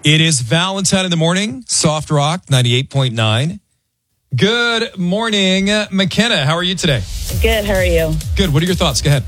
It is Valentine in the morning, Soft Rock 98.9. Good morning, McKenna. How are you today? Good, how are you? Good. What are your thoughts? Go ahead.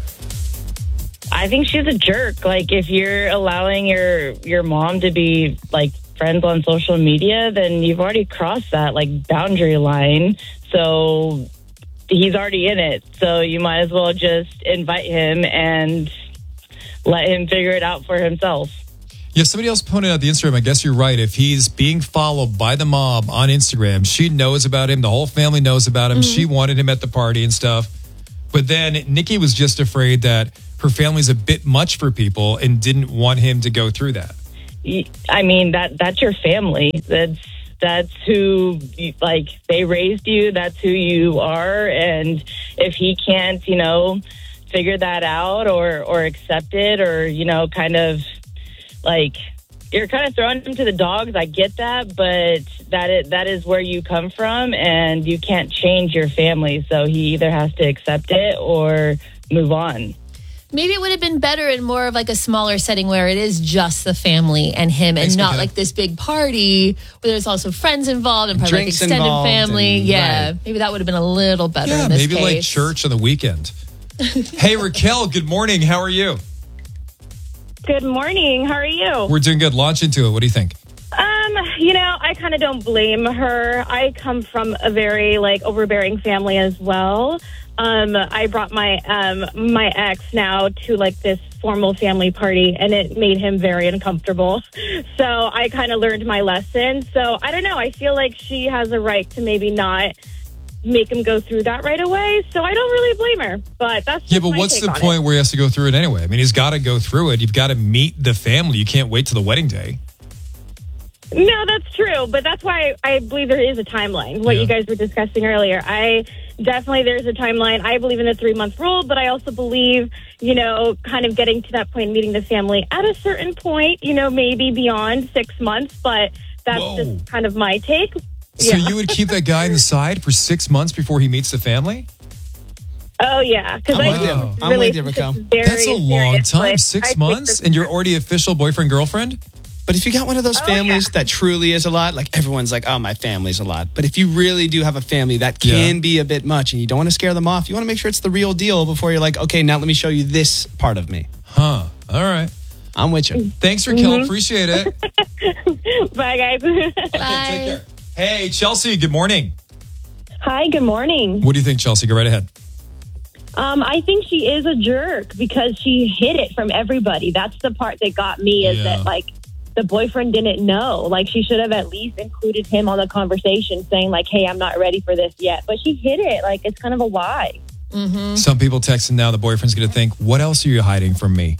I think she's a jerk. Like, if you're allowing your mom to be, like, friends on social media, then you've already crossed that, like, boundary line. So he's already in it. So you might as well just invite him and let him figure it out for himself. Yeah, somebody else pointed out the Instagram. I guess you're right. If he's being followed by the mom on Instagram, she knows about him. The whole family knows about him. Mm-hmm. She wanted him at the party and stuff. But then Nikki was just afraid that her family's a bit much for people and didn't want him to go through that. I mean, that's your family. That's who, like, they raised you. That's who you are. And if he can't, figure that out or accept it or, kind of, like, you're kind of throwing him to the dogs. I get that, but that is where you come from, and you can't change your family. So he either has to accept it or move on. Maybe it would have been better in more of like a smaller setting where it is just the family and him and not like this big party where there's also friends involved and probably like extended family. Right. Maybe that would have been a little better in this case. Maybe like church on the weekend. Hey, Raquel, good morning. How are you? Good morning. How are you? We're doing good. Launch into it. What do you think? I kind of don't blame her. I come from a very, overbearing family as well. I brought my my ex now to, this formal family party, and it made him very uncomfortable. So I kind of learned my lesson. So I don't know. I feel like she has a right to maybe not make him go through that right away. So I don't really blame her. But that's just but what's the point where he has to go through it anyway? I mean, he's got to go through it. You've got to meet the family. You can't wait till the wedding day. No, that's true. But that's why I believe there is a timeline. What you guys were discussing earlier. There's a timeline. I believe in the 3-month rule, but I also believe, kind of getting to that point, meeting the family at a certain point, maybe beyond 6 months. But that's just kind of my take. So you would keep that guy on the side for 6 months before he meets the family? Oh, yeah. Because I'm with you, Raquel. That's a long time. 6 months? And you're already official boyfriend, girlfriend? But if you got one of those families that truly is a lot, like everyone's like, oh, my family's a lot. But if you really do have a family, that can be a bit much, and you don't want to scare them off. You want to make sure it's the real deal before you're like, okay, now let me show you this part of me. Huh. All right. I'm with you. Thanks, Raquel. Appreciate it. Bye, guys. Bye. Take care. Hey, Chelsea, good morning. Hi, good morning. What do you think, Chelsea? Go right ahead. I think she is a jerk because she hid it from everybody. That's the part that got me is that, the boyfriend didn't know. She should have at least included him on the conversation saying, hey, I'm not ready for this yet. But she hid it. It's kind of a lie. Mm-hmm. Some people texting now, the boyfriend's going to think, what else are you hiding from me?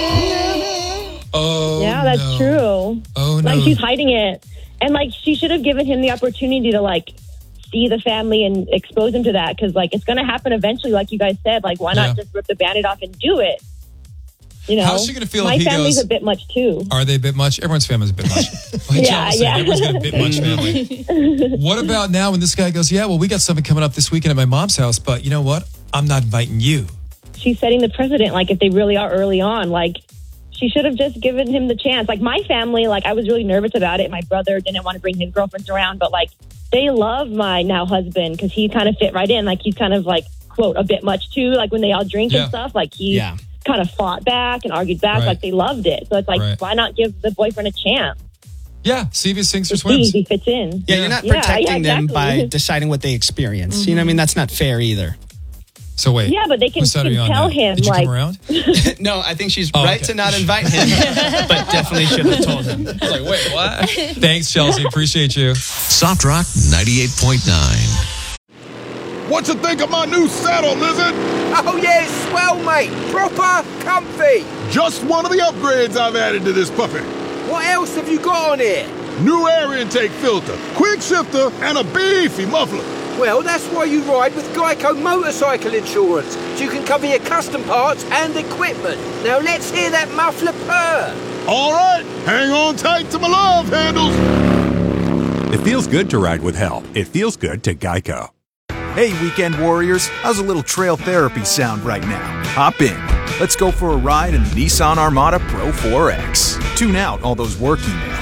Oh, yeah, that's true. Oh, no. She's hiding it. And, she should have given him the opportunity to, see the family and expose him to that. Because, it's going to happen eventually, like you guys said. Why not just rip the Band-Aid off and do it? How's she going to feel my if he family's goes, a bit much, too. Are they a bit much? Everyone's family's a bit much. Everyone's got a bit much family. What about now when this guy goes, yeah, well, we got something coming up this weekend at my mom's house, but you know what? I'm not inviting you. She's setting the precedent, if they really are early on, she should have just given him the chance. My family, I was really nervous about it. My brother didn't want to bring his girlfriends around, but, they love my now husband because he kind of fit right in. He's kind of, quote, a bit much, too. When they all drink and stuff, he kind of fought back and argued back. Right. They loved it. So it's why not give the boyfriend a chance? Yeah, see if he sinks or See swims. if he fits in. Yeah, you're not protecting them by deciding what they experience. Mm-hmm. You know what I mean? That's not fair either. So wait. Yeah, but they can tell him. Did you come around? No, I think she's right to not invite him, but definitely should have told him. I was like, wait, what? Thanks, Chelsea. Appreciate you. Soft Rock 98.9. What you think of my new saddle, Lizard? Oh yeah, it's swell, mate. Proper comfy. Just one of the upgrades I've added to this puppy. What else have you got on here? New air intake filter, quick shifter, and a beefy muffler. Well, that's why you ride with Geico Motorcycle Insurance, so you can cover your custom parts and equipment. Now let's hear that muffler purr. All right, hang on tight to my love handles. It feels good to ride with help. It feels good to Geico. Hey, weekend warriors, how's a little trail therapy sound right now? Hop in. Let's go for a ride in the Nissan Armada Pro 4X. Tune out all those work emails and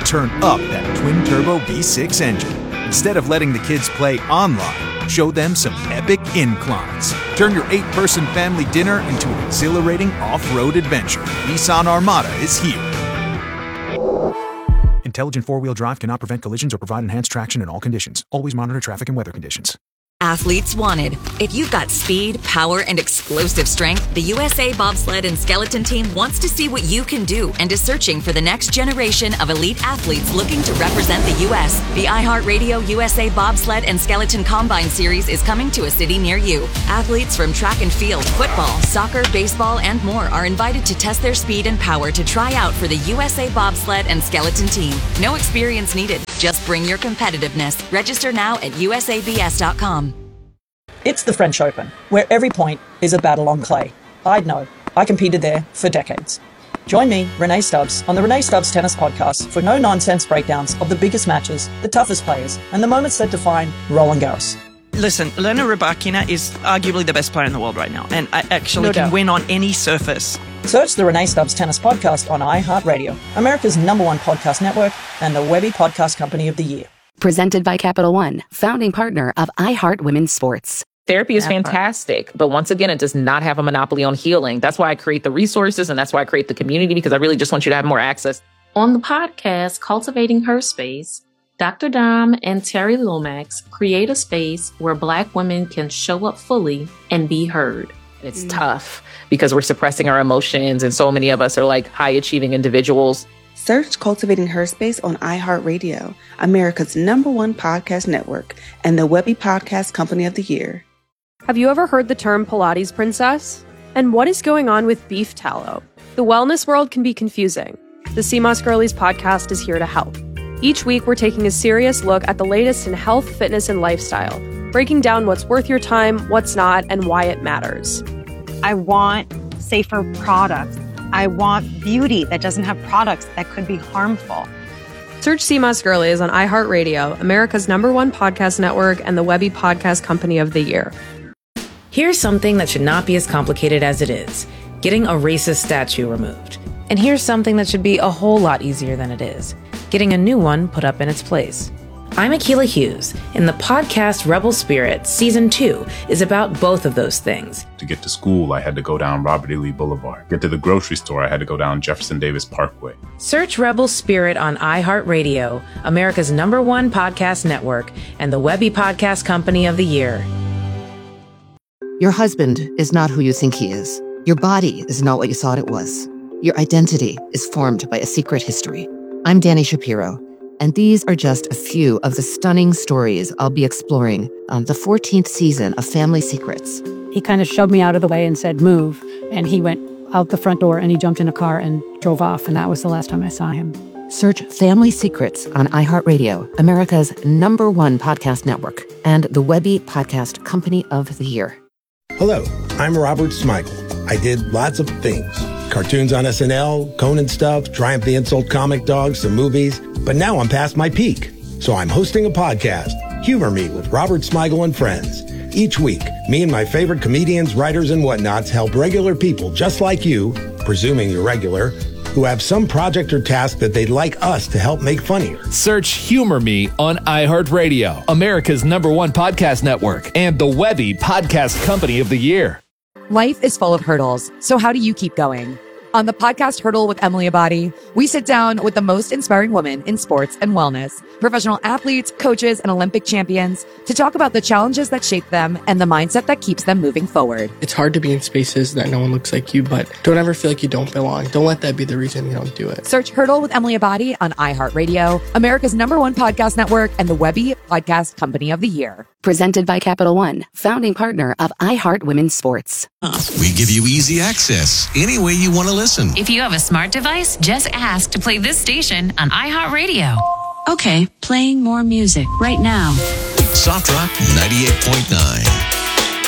turn up that twin-turbo V6 engine. Instead of letting the kids play online, show them some epic inclines. Turn your 8-person family dinner into an exhilarating off-road adventure. Nissan Armada is here. Intelligent four-wheel drive cannot prevent collisions or provide enhanced traction in all conditions. Always monitor traffic and weather conditions. Athletes wanted. If you've got speed, power, and explosive strength, the USA Bobsled and Skeleton Team wants to see what you can do and is searching for the next generation of elite athletes looking to represent the U.S. The iHeartRadio USA Bobsled and Skeleton Combine Series is coming to a city near you. Athletes from track and field, football, soccer, baseball, and more are invited to test their speed and power to try out for the USA Bobsled and Skeleton Team. No experience needed. Just bring your competitiveness. Register now at usabs.com. It's the French Open, where every point is a battle on clay. I'd know. I competed there for decades. Join me, Renee Stubbs, on the Renee Stubbs Tennis Podcast for no-nonsense breakdowns of the biggest matches, the toughest players, and the moments that define Roland Garros. Listen, Elena Rybakina is arguably the best player in the world right now, and I actually can win on any surface. Search the Renee Stubbs Tennis Podcast on iHeartRadio, America's #1 podcast network, and the Webby Podcast Company of the Year. Presented by Capital One, founding partner of iHeart Women's Sports. Therapy is fantastic, but once again, it does not have a monopoly on healing. That's why I create the resources, and that's why I create the community, because I really just want you to have more access. On the podcast, Cultivating Her Space, Dr. Dom and Terry Lomax create a space where Black women can show up fully and be heard. It's tough because we're suppressing our emotions, and so many of us are like high-achieving individuals. Search Cultivating Her Space on iHeartRadio, America's #1 podcast network, and the Webby Podcast Company of the Year. Have you ever heard the term Pilates princess? And what is going on with beef tallow? The wellness world can be confusing. The CMOS Girlies podcast is here to help. Each week, we're taking a serious look at the latest in health, fitness, and lifestyle, breaking down what's worth your time, what's not, and why it matters. I want safer products. I want beauty that doesn't have products that could be harmful. Search CMOS Girlies on iHeartRadio, America's #1 podcast network, and the Webby Podcast Company of the Year. Here's something that should not be as complicated as it is: getting a racist statue removed. And here's something that should be a whole lot easier than it is: getting a new one put up in its place. I'm Akilah Hughes, and the podcast Rebel Spirit Season 2 is about both of those things. To get to school, I had to go down Robert E. Lee Boulevard. Get to the grocery store, I had to go down Jefferson Davis Parkway. Search Rebel Spirit on iHeartRadio, America's #1 podcast network, and the Webby Podcast Company of the Year. Your husband is not who you think he is. Your body is not what you thought it was. Your identity is formed by a secret history. I'm Danny Shapiro, and these are just a few of the stunning stories I'll be exploring on the 14th season of Family Secrets. He kind of shoved me out of the way and said, "Move." And he went out the front door and he jumped in a car and drove off. And that was the last time I saw him. Search Family Secrets on iHeartRadio, America's #1 podcast network, and the Webby Podcast Company of the Year. Hello, I'm Robert Smigel. I did lots of things. Cartoons on SNL, Conan stuff, Triumph the Insult Comic Dog, some movies. But now I'm past my peak. So I'm hosting a podcast, Humor Me with Robert Smigel and Friends. Each week, me and my favorite comedians, writers, and whatnots help regular people just like you, presuming you're regular, who have some project or task that they'd like us to help make funnier. Search Humor Me on iHeartRadio, America's #1 podcast network, and the Webby Podcast Company of the Year. Life is full of hurdles, so how do you keep going? On the podcast Hurdle with Emily Abadi, we sit down with the most inspiring women in sports and wellness, professional athletes, coaches, and Olympic champions to talk about the challenges that shape them and the mindset that keeps them moving forward. It's hard to be in spaces that no one looks like you, but don't ever feel like you don't belong. Don't let that be the reason you don't do it. Search Hurdle with Emily Abadi on iHeartRadio, America's #1 podcast network, and the Webby Podcast Company of the Year. Presented by Capital One, founding partner of iHeart Women's Sports. We give you easy access any way you want to listen. If you have a smart device, just ask to play this station on iHeartRadio. Okay, playing more music right now. Soft Rock 98.9.